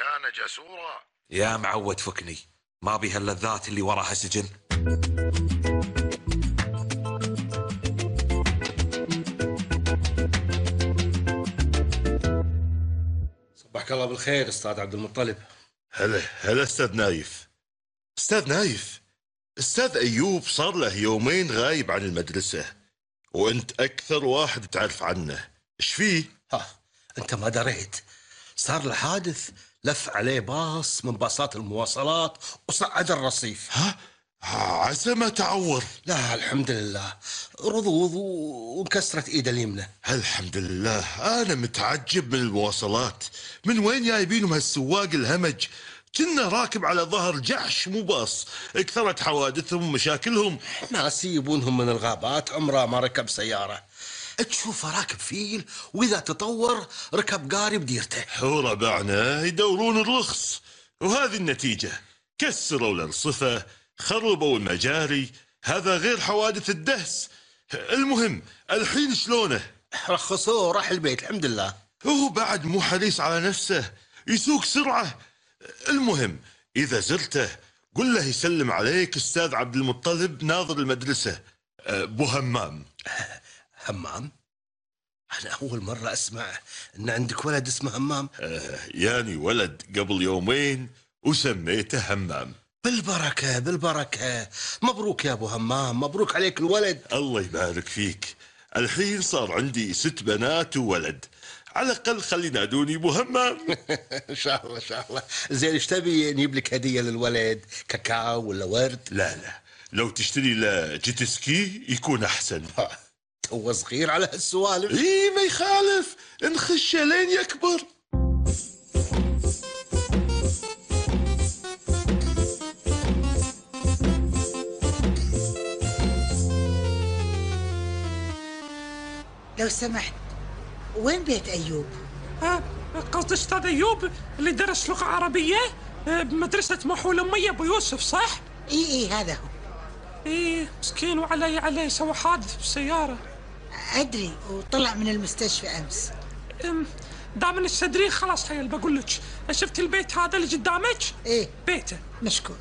كان جسورا. يا معود فكني، ما بيها اللذات اللي وراها سجن. صبحك الله بالخير استاذ عبد المطلب. هلا استاذ نايف. استاذ نايف، استاذ ايوب صار له يومين غايب عن المدرسة، وانت اكثر واحد تعرف عنه. ايش فيه؟ انت ما دريت، صار له حادث، لف عليه باص من باصات المواصلات وصعد الرصيف. عسى ما تعور. لا الحمد لله، رضوض وانكسرت ايده اليمنى. الحمد لله. انا متعجب من المواصلات، من وين جايبينهم هالسواق الهمج؟ كنا راكب على ظهر جعش مو باص. اكثرت حوادثهم ومشاكلهم. ناس يجيبونهم من الغابات، عمره ما ركب سيارة. تشوفه راكب فيل، واذا تطور ركب قاري بديرته. وربعنا يدورون الرخص، وهذه النتيجة. كسروا الارصفة، خربوا المجاري، هذا غير حوادث الدهس. المهم الحين شلونه؟ رخصوه وراح البيت الحمد لله. هو بعد مو حريص على نفسه، يسوق سرعة. المهم إذا زرته قل له يسلم عليك أستاذ عبد المطلب ناظر المدرسة، بو همام. همام؟ أنا أول مرة أسمع أن عندك ولد اسمه همام. يعني ولد قبل يومين وسميته همام. بالبركة بالبركة، مبروك يا أبو همام، مبروك عليك الولد. الله يبارك فيك. الحين صار عندي 6 بنات وولد، على الأقل خلي ينادوني أبو همام. إن شاء الله إن شاء الله. زين إيش تبي نجيب لك هدية للولد؟ كاكاو ولا ورد؟ لا لو تشتري له جيت سكي يكون أحسن. هو صغير على هالسوالف. إيه ما يخالف، نخشه لين يكبر. لو سمحت، وين بيت أيوب؟ قصد أستاذ أيوب اللي درس لغة عربية بمدرسة محول أمية أبو يوسف، صح؟ إيه هذا هو. إيه مسكين، وعلي سوى حادث بالسيارة. أدري، وطلع من المستشفى أمس. دام الصدرين خلاص حيل بقول لك، شفت البيت هذا اللي قدامك؟ إيه بيته. مشكور.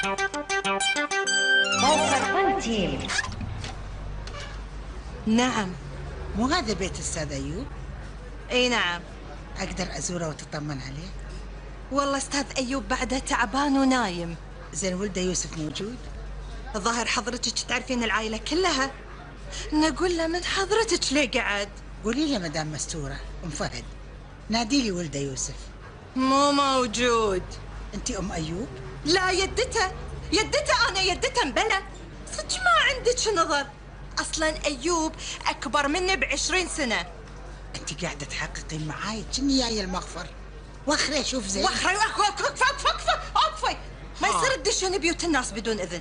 نعم. مو هذا بيت الأستاذ أيوب؟ اي نعم. أقدر أزوره وتطمن عليه؟ والله أستاذ أيوب بعده تعبان ونايم. زين ولده يوسف موجود؟ الظاهر حضرتك تعرفين العائلة كلها. نقول له من حضرتك ليه قعد؟ قولي له مدام مستورة أم فهد نادي لي ولده يوسف. مو موجود. أنت أم أيوب؟ لا يدته أنا يدته مبلى. صدق ما عندك نظر. أصلاً أيوب أكبر مني ب20 سنة. أنت قاعدة تحققين معاي كني جاية المغفر. وخري أشوف زين. وخري أقفي. ما يصير تدشون بيوت الناس بدون إذن.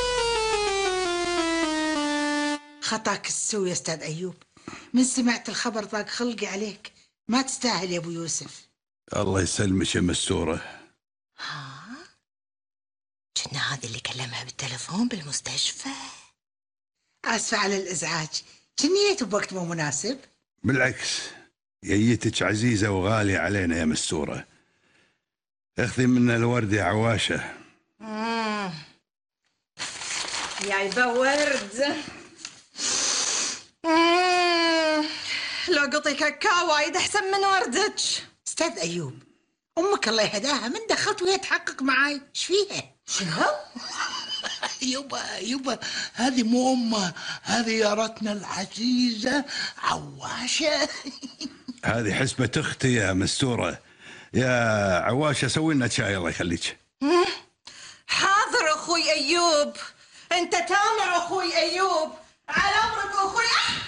خطاك السوي يا أستاذ أيوب، من سمعت الخبر ضاق خلقي عليك. ما تستاهل يا أبو يوسف. الله يسلمك يا مستورة. كنا هذه اللي كلمها بالتلفون بالمستشفى. آسفة على الإزعاج، كنيت بوقت مو مناسب. بالعكس، جيتك عزيزة وغالية علينا يا مستورة. اخذي منا الورد يا عواشة. جايبة ورد. لو قطي كاكاو وايد أحسن من وردك. أستاذ أيوب، أمك الله يهداها من دخلت وهي تحقق معاي، إيش فيها؟ شنو؟ يبا هذه مو أمه، هذه يارتنا العزيزة عواشة. هذه حسبة أختي يا مستورة. يا عواشة سوي لنا شاي الله يخليك. حاضر أخوي أيوب، أنت تامر أخوي أيوب، على أمرك أخوي.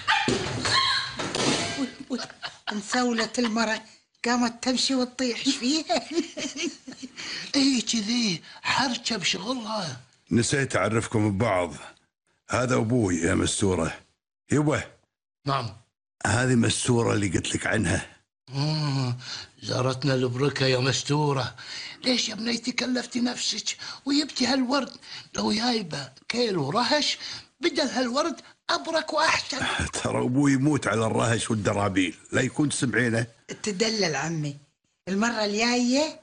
انسولت المرة، قامت تمشي وتطيح. إيش فيها؟ ايه كذي حركة بشغلها. نسيت أعرفكم ببعض، هذا أبوي يا مستورة. يبا. نعم. هذه مستورة اللي قلت لك عنها. زارتنا البركة يا مستورة. ليش يا بنيتي كلفتي نفسك وجبتي هالورد؟ لو جايبه كيلو رهش بدل هالورد أبرك وأحسن. ترى أبوي يموت على الرهش والدرابيل، لا يكون سمعينه. تدلل عمي، المرة الجاية